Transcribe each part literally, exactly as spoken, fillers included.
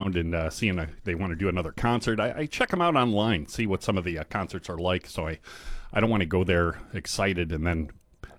around and uh, seeing a, they want to do another concert, I, I check them out online, see what some of the uh, concerts are like. So I, I don't want to go there excited and then,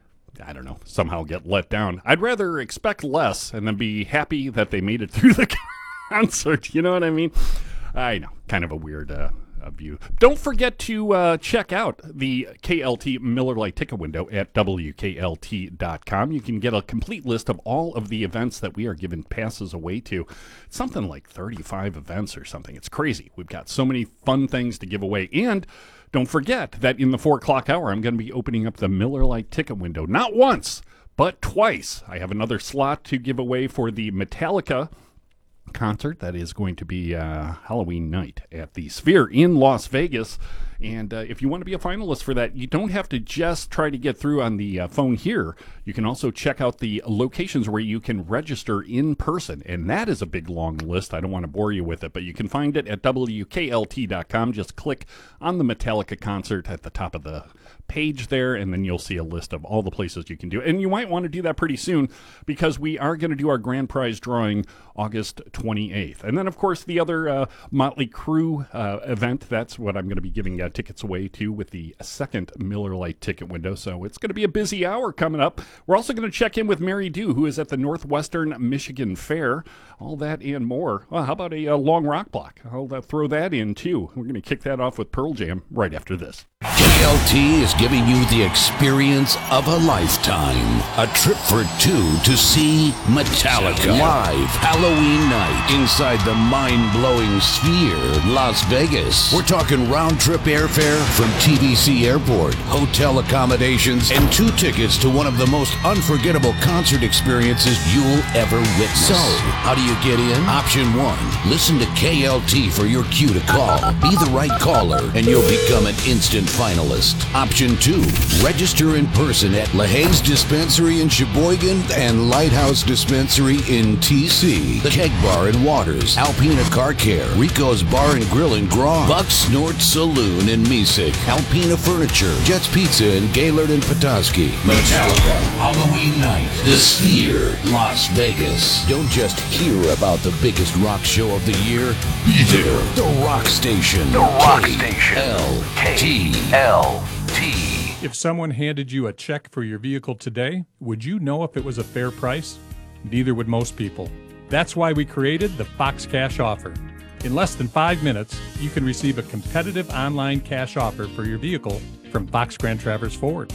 I don't know, somehow get let down. I'd rather expect less and then be happy that they made it through the concert. You know what I mean? I know, kind of a weird uh, view. Don't forget to uh, check out the K L T Miller Lite ticket window at W K L T dot com. You can get a complete list of all of the events that we are giving passes away to. It's something like thirty-five events or something. It's crazy. We've got so many fun things to give away. And don't forget that in the four o'clock hour, I'm going to be opening up the Miller Lite ticket window. Not once, but twice. I have another slot to give away for the Metallica concert that is going to be uh, Halloween night at the Sphere in Las Vegas. And uh, if you want to be a finalist for that, you don't have to just try to get through on the uh, phone here. You can also check out the locations where you can register in person. And that is a big, long list. I don't want to bore you with it, but you can find it at W K L T dot com. Just click on the Metallica concert at the top of the page there, and then you'll see a list of all the places you can do. And you might want to do that pretty soon because we are going to do our grand prize drawing August twenty-eighth. And then, of course, the other uh, Motley Crue uh, event, that's what I'm going to be giving uh, tickets away to with the second Miller Lite ticket window. So it's going to be a busy hour coming up. We're also going to check in with Mary Dew, who is at the Northwestern Michigan Fair. All that and more. Well, how about a, a long rock block? I'll uh, throw that in, too. We're going to kick that off with Pearl Jam right after this. K L T is giving you the experience of a lifetime. A trip for two to see Metallica live Halloween night inside the mind-blowing Sphere, Las Vegas. We're talking round-trip airfare from T V C Airport, hotel accommodations, and two tickets to one of the most unforgettable concert experiences you'll ever witness. So, how do you get in? Option one, listen to K L T for your cue to call. Be the right caller, and you'll become an instant finalist. Option two, register in person at LaHaye's Dispensary in Sheboygan and Lighthouse Dispensary in T C, the Keg Bar in Waters, Alpina Car Care, Rico's Bar and Grill in Groff, Buck Snort Saloon in Mesick, Alpina Furniture, Jets Pizza in Gaylord and Petoskey. Metallica Halloween night, the Sphere, Las Vegas. Don't just hear about the biggest rock show of the year. Be there. The Rock Station. The Rock Station. L T L T. If someone handed you a check for your vehicle today, would you know if it was a fair price? Neither would most people. That's why we created the Fox Cash Offer. In less than five minutes, you can receive a competitive online cash offer for your vehicle from Fox Grand Traverse Ford.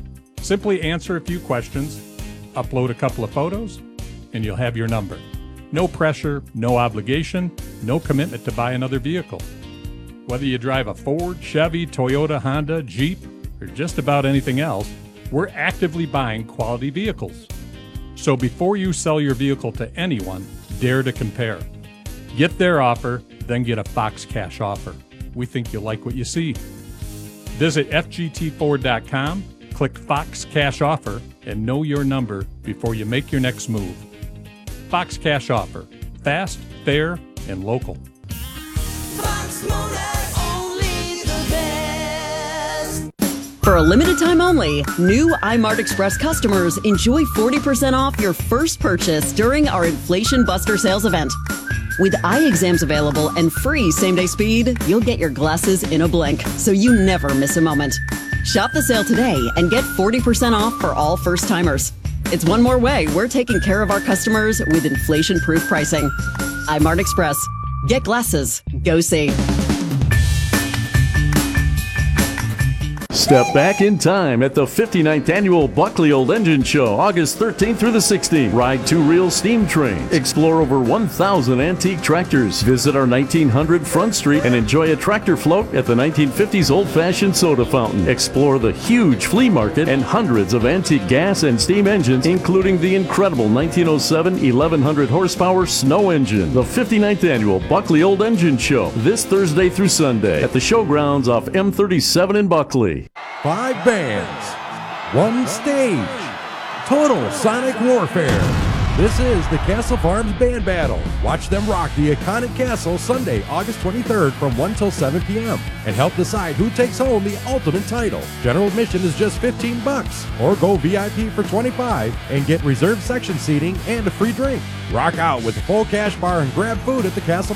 Simply answer a few questions, upload a couple of photos, and you'll have your number. No pressure, no obligation, no commitment to buy another vehicle. Whether you drive a Ford, Chevy, Toyota, Honda, Jeep, or just about anything else, we're actively buying quality vehicles. So before you sell your vehicle to anyone, dare to compare. Get their offer, then get a Fox Cash Offer. We think you'll like what you see. Visit F G T Ford dot com, click Fox Cash Offer, and know your number before you make your next move. Fox Cash Offer. Fast, fair, and local. Fox Motor, only the best. For a limited time only, new iMart Express customers enjoy forty percent off your first purchase during our Inflation Buster sales event. With eye exams available and free same-day speed, you'll get your glasses in a blink, so you never miss a moment. Shop the sale today and get forty percent off for all first-timers. It's one more way we're taking care of our customers with inflation-proof pricing. iMart Express. Get glasses. Go see. Step back in time at the fifty-ninth Annual Buckley Old Engine Show, August thirteenth through the sixteenth. Ride two-reel steam trains. Explore over one thousand antique tractors. Visit our nineteen hundred Front Street and enjoy a tractor float at the nineteen fifties old-fashioned soda fountain. Explore the huge flea market and hundreds of antique gas and steam engines, including the incredible nineteen oh seven eleven hundred horsepower snow engine. The fifty-ninth Annual Buckley Old Engine Show, this Thursday through Sunday at the showgrounds off M thirty-seven in Buckley. Five bands, one stage, total sonic warfare. This is the Castle Farms Band Battle. Watch them rock the iconic castle Sunday, August twenty-third from one till seven p.m. and help decide who takes home the ultimate title. General admission is just fifteen bucks, or go V I P for twenty-five and get reserved section seating and a free drink. Rock out with the full cash bar and grab food at the Castle